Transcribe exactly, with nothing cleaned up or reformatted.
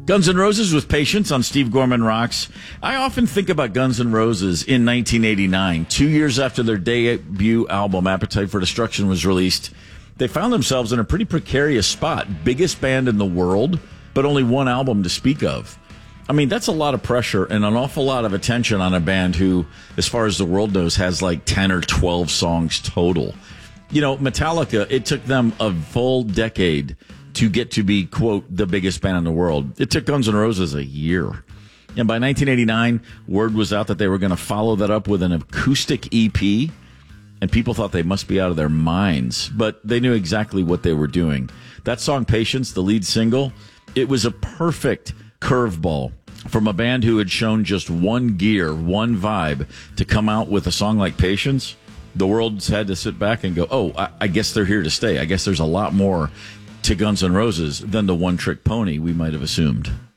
Guns N' Roses with Patience on Steve Gorman Rocks. I often think about Guns N' Roses in nineteen eighty-nine, two years after their debut album, Appetite for Destruction, was released. They found themselves in a pretty precarious spot. Biggest band in the world, but only one album to speak of. I mean, that's a lot of pressure and an awful lot of attention on a band who, as far as the world knows, has like ten or twelve songs total. You know, Metallica, it took them a full decade to get to be, quote, the biggest band in the world. It took Guns N' Roses a year. And by nineteen eighty-nine, word was out that they were going to follow that up with an acoustic E P, and people thought they must be out of their minds, but they knew exactly what they were doing. That song, Patience, the lead single, it was a perfect curveball from a band who had shown just one gear, one vibe, to come out with a song like Patience. The world's had to sit back and go, oh, I, I guess they're here to stay. I guess there's a lot more to Guns N' Roses than the one-trick pony we might have assumed.